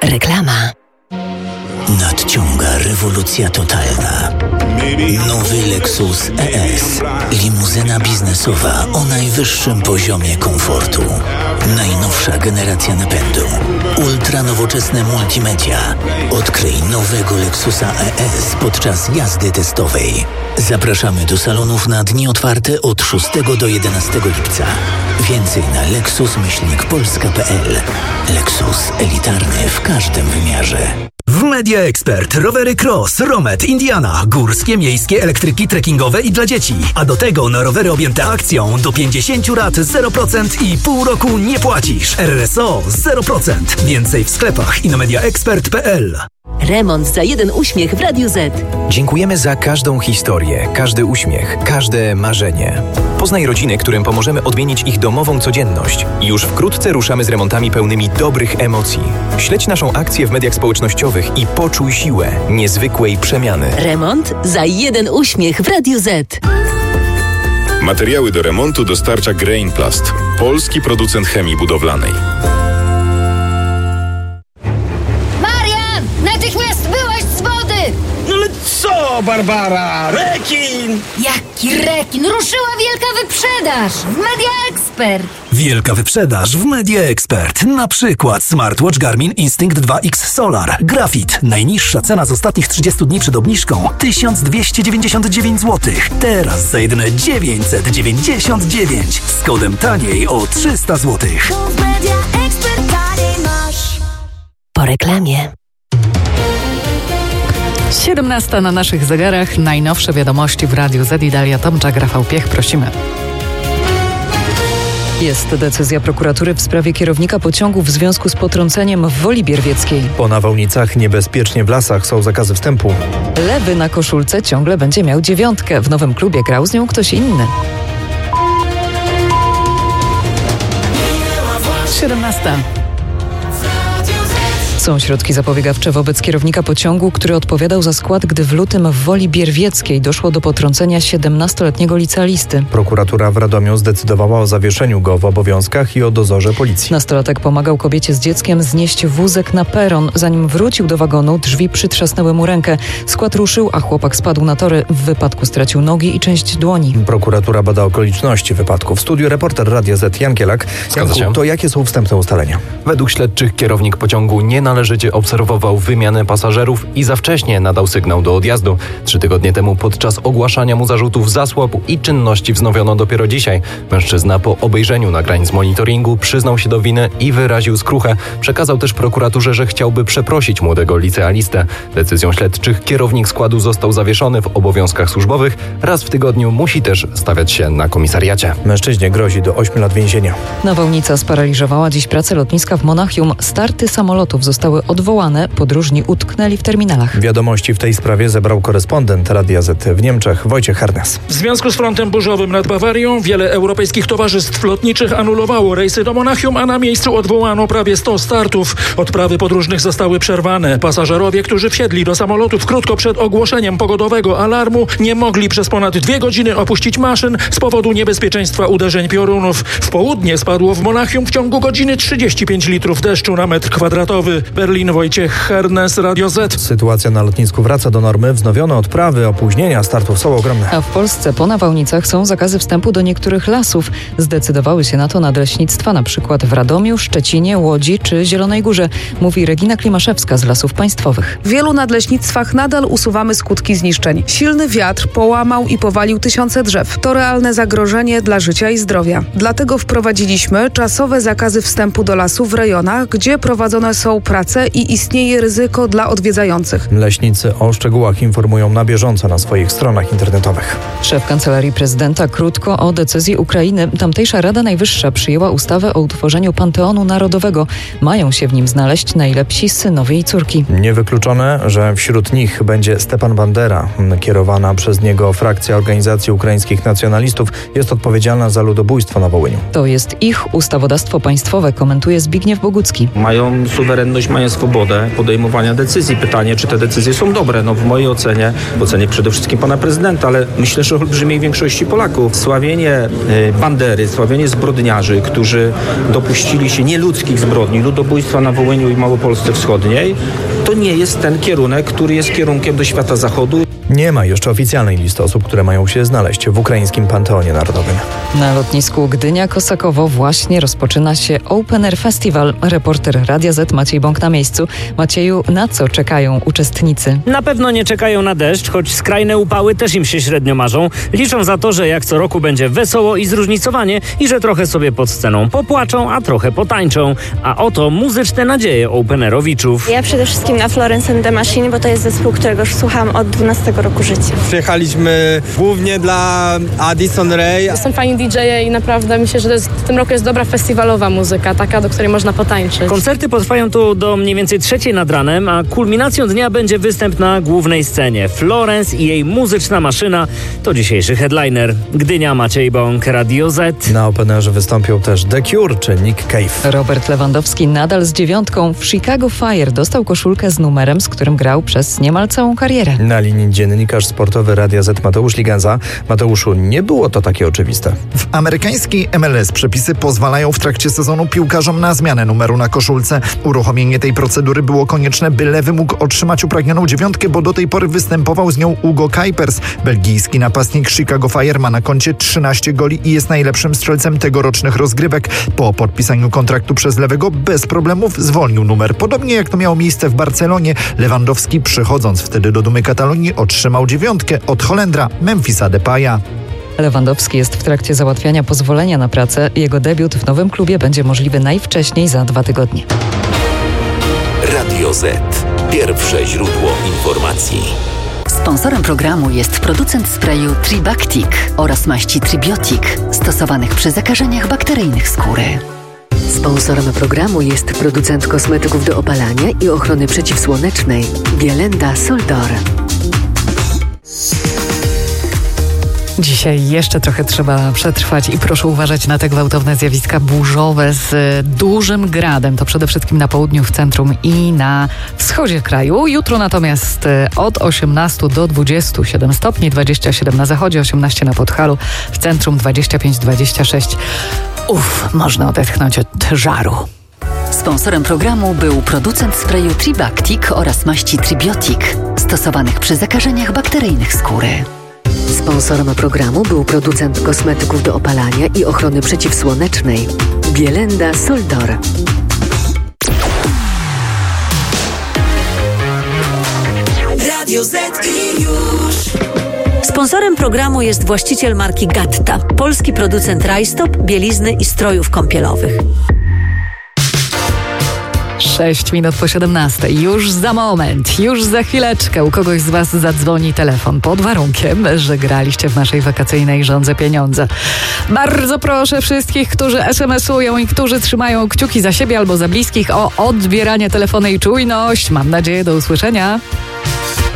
Reklama. Nadciąga rewolucja totalna. Nowy Lexus ES. Limuzyna biznesowa o najwyższym poziomie komfortu. Najnowsza generacja napędu. Ultranowoczesne multimedia. Odkryj nowego Lexusa ES podczas jazdy testowej. Zapraszamy do salonów na dni otwarte od 6 do 11 lipca. Więcej na lexus-polska.pl. Lexus elitarny w każdym wymiarze. W Media Expert rowery Cross, Romet, Indiana, górskie, miejskie, elektryki, trekkingowe i dla dzieci. A do tego na rowery objęte akcją do 50 rat 0% i pół roku nie płacisz. RSO 0%. Więcej w sklepach i na mediaexpert.pl. Remont za jeden uśmiech w Radiu Z. Dziękujemy za każdą historię, każdy uśmiech, każde marzenie. Poznaj rodziny, którym pomożemy odmienić ich domową codzienność. I już wkrótce ruszamy z remontami pełnymi dobrych emocji. Śledź naszą akcję w mediach społecznościowych i poczuj siłę niezwykłej przemiany. Remont za jeden uśmiech w Radiu Z. Materiały do remontu dostarcza Grainplast, polski producent chemii budowlanej. Natychmiast wyłaź z wody! No ale co, Barbara? Rekin! Jaki rekin? Ruszyła wielka wyprzedaż w Media Expert. Wielka wyprzedaż w Media Expert. Na przykład smartwatch Garmin Instinct 2X Solar. Grafit. Najniższa cena z ostatnich 30 dni przed obniżką 1299 zł. Teraz za jedyne 999. Z kodem taniej o 300 zł. Po reklamie. 17 na naszych zegarach. Najnowsze wiadomości w Radiu Z i Dalia Tomczak, Rafał Piech. Prosimy. Jest decyzja prokuratury w sprawie kierownika pociągu w związku z potrąceniem w Woli Bierwieckiej. Po nawałnicach niebezpiecznie w lasach są zakazy wstępu. Lewy na koszulce ciągle będzie miał 9. W nowym klubie grał z nią ktoś inny. 17. Są środki zapobiegawcze wobec kierownika pociągu, który odpowiadał za skład, gdy w lutym w Woli Bierwieckiej doszło do potrącenia 17-letniego licealisty. Prokuratura w Radomiu zdecydowała o zawieszeniu go w obowiązkach i o dozorze policji. Nastolatek pomagał kobiecie z dzieckiem znieść wózek na peron. Zanim wrócił do wagonu, drzwi przytrzasnęły mu rękę. Skład ruszył, a chłopak spadł na tory. W wypadku stracił nogi i część dłoni. Prokuratura bada okoliczności wypadku. W studiu reporter Radia Z Jan Kielak. Janku, to jakie są wstępne ustalenia? Według śledczych kierownik pociągu nie należycie obserwował wymianę pasażerów i za wcześnie nadał sygnał do odjazdu. 3 tygodnie temu podczas ogłaszania mu zarzutów zasłabł i czynności wznowiono dopiero dzisiaj. Mężczyzna po obejrzeniu nagrań z monitoringu przyznał się do winy i wyraził skruchę. Przekazał też prokuraturze, że chciałby przeprosić młodego licealistę. Decyzją śledczych kierownik składu został zawieszony w obowiązkach służbowych. Raz w tygodniu musi też stawiać się na komisariacie. Mężczyźnie grozi do 8 lat więzienia. Nawałnica sparaliżowała dziś pracę lotniska w Monachium. Starty samolotów zostały odwołane, podróżni utknęli w terminalach. Wiadomości w tej sprawie zebrał korespondent Radia Z w Niemczech Wojciech Harnes. W związku z frontem burzowym nad Bawarią wiele europejskich towarzystw lotniczych anulowało rejsy do Monachium, a na miejscu odwołano prawie 100 startów. Odprawy podróżnych zostały przerwane. Pasażerowie, którzy wsiedli do samolotów krótko przed ogłoszeniem pogodowego alarmu, nie mogli przez ponad 2 godziny opuścić maszyn z powodu niebezpieczeństwa uderzeń piorunów. W południe spadło w Monachium w ciągu godziny 35 litrów deszczu na metr kwadratowy. Berlin, Wojciech Harnes, Radio Z. Sytuacja na lotnisku wraca do normy. Wznowione odprawy, opóźnienia startów są ogromne. A w Polsce po nawałnicach są zakazy wstępu do niektórych lasów. Zdecydowały się na to nadleśnictwa, na przykład w Radomiu, Szczecinie, Łodzi czy Zielonej Górze, mówi Regina Klimaszewska z Lasów Państwowych. W wielu nadleśnictwach nadal usuwamy skutki zniszczeń. Silny wiatr połamał i powalił tysiące drzew. To realne zagrożenie dla życia i zdrowia. Dlatego wprowadziliśmy czasowe zakazy wstępu do lasów w rejonach, gdzie prowadzone są prace i istnieje ryzyko dla odwiedzających. Leśnicy o szczegółach informują na bieżąco na swoich stronach internetowych. Szef Kancelarii Prezydenta krótko o decyzji Ukrainy. Tamtejsza Rada Najwyższa przyjęła ustawę o utworzeniu Panteonu Narodowego. Mają się w nim znaleźć najlepsi synowie i córki. Niewykluczone, że wśród nich będzie Stepan Bandera. Kierowana przez niego frakcja Organizacji Ukraińskich Nacjonalistów jest odpowiedzialna za ludobójstwo na Wołyniu. To jest ich ustawodawstwo państwowe, komentuje Zbigniew Bogucki. Mają suwerenność możliwość, mają swobodę podejmowania decyzji. Pytanie, czy te decyzje są dobre? W mojej ocenie, w ocenie przede wszystkim pana prezydenta, ale myślę, że olbrzymiej większości Polaków. Sławienie Bandery, sławienie zbrodniarzy, którzy dopuścili się nieludzkich zbrodni, ludobójstwa na Wołyniu i Małopolsce Wschodniej, to nie jest ten kierunek, który jest kierunkiem do świata zachodu. Nie ma jeszcze oficjalnej listy osób, które mają się znaleźć w ukraińskim Panteonie Narodowym. Na lotnisku Gdynia-Kosakowo właśnie rozpoczyna się Open Air Festival. Reporter Radia Z Maciej Bąk na miejscu. Macieju, na co czekają uczestnicy? Na pewno nie czekają na deszcz, choć skrajne upały też im się średnio marzą. Liczą za to, że jak co roku będzie wesoło i zróżnicowanie i że trochę sobie pod sceną popłaczą, a trochę potańczą. A oto muzyczne nadzieje Open Airowiczów. Ja przede wszystkim na Florence and the Machine, bo to jest zespół, którego już słucham od 12 roku życia. Przyjechaliśmy głównie dla Addison Rae. Są fajni DJ-e i naprawdę myślę, że w tym roku jest dobra festiwalowa muzyka, taka, do której można potańczyć. Koncerty potrwają tu do mniej więcej 3:00 nad ranem, a kulminacją dnia będzie występ na głównej scenie. Florence i jej muzyczna maszyna to dzisiejszy headliner. Gdynia, Maciej Bąk, Radio Z. Na Open Airze wystąpią też The Cure czy Nick Cave. Robert Lewandowski nadal z 9. W Chicago Fire dostał koszulkę z numerem, z którym grał przez niemal całą karierę. Na linii dziennikarz sportowy Radia Z Mateusz Ligenza. Mateuszu, nie było to takie oczywiste. W amerykańskiej MLS przepisy pozwalają w trakcie sezonu piłkarzom na zmianę numeru na koszulce. Uruchomienie tej procedury było konieczne, by lewy mógł otrzymać upragnioną 9, bo do tej pory występował z nią Hugo Kuipers. Belgijski napastnik Chicago Fire ma na koncie 13 goli i jest najlepszym strzelcem tegorocznych rozgrywek. Po podpisaniu kontraktu przez lewego bez problemów zwolnił numer. Podobnie jak to miało miejsce w Barcelonie, Lewandowski, przychodząc wtedy do dumy Katalonii, otrzymał 9 od Holendra Memphisa Depaya. Lewandowski jest w trakcie załatwiania pozwolenia na pracę. Jego debiut w nowym klubie będzie możliwy najwcześniej za 2 tygodnie. Radio Z. Pierwsze źródło informacji. Sponsorem programu jest producent sprayu Tribactic oraz maści Tribiotic, stosowanych przy zakażeniach bakteryjnych skóry. Sponsorem programu jest producent kosmetyków do opalania i ochrony przeciwsłonecznej Bielenda Soldor. Dzisiaj jeszcze trochę trzeba przetrwać i proszę uważać na te gwałtowne zjawiska burzowe z dużym gradem. To przede wszystkim na południu, w centrum i na wschodzie kraju. Jutro natomiast od 18 do 27 stopni, 27 na zachodzie, 18 na Podhalu, w centrum 25-26. Można odetchnąć od żaru. Sponsorem programu był producent sprayu Tribactic oraz maści Tribiotic, stosowanych przy zakażeniach bakteryjnych skóry. Sponsorem programu był producent kosmetyków do opalania i ochrony przeciwsłonecznej Bielenda Soldor. Radio Z i już. Sponsorem programu jest właściciel marki Gatta, polski producent rajstop, bielizny i strojów kąpielowych. 6 minut po 17. Już za moment, już za chwileczkę u kogoś z Was zadzwoni telefon pod warunkiem, że graliście w naszej wakacyjnej żądze pieniądze. Bardzo proszę wszystkich, którzy SMS-ują i którzy trzymają kciuki za siebie albo za bliskich, o odbieranie telefonu i czujność. Mam nadzieję, do usłyszenia.